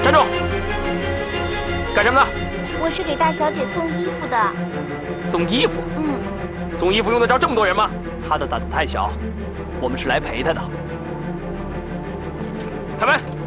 站住！干什么呢？ 我是给大小姐送衣服的。 送衣服？送衣服用得着这么多人吗？ 他的胆子太小，我们是来陪他的。 开门！